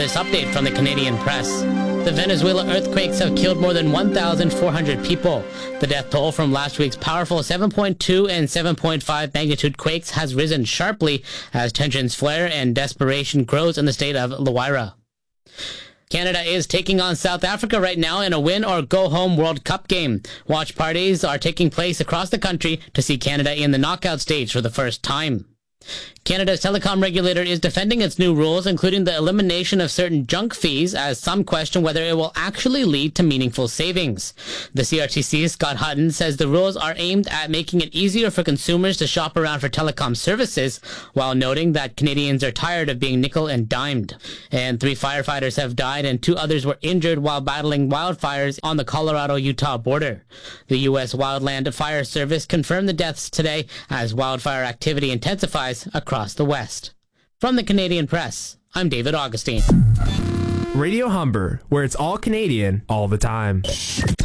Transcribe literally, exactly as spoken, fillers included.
this update from the Canadian Press. The Venezuela earthquakes have killed more than one thousand four hundred people. The death toll from last week's powerful seven point two and seven point five magnitude quakes has risen sharply as tensions flare and desperation grows in the state of Luara. Canada is taking on South Africa right now in a win-or-go-home World Cup game. Watch parties are taking place across the country to see Canada in the knockout stage for the first time. Canada's telecom regulator is defending its new rules, including the elimination of certain junk fees, as some question whether it will actually lead to meaningful savings. The C R T C's Scott Hutton says the rules are aimed at making it easier for consumers to shop around for telecom services, while noting that Canadians are tired of being nickel and dimed. And three firefighters have died and two others were injured while battling wildfires on the Colorado-Utah border. The U S Wildland Fire Service confirmed the deaths today as wildfire activity intensifies across the West. From the Canadian Press, I'm David Augustine. Radio Humber, where it's all Canadian all the time.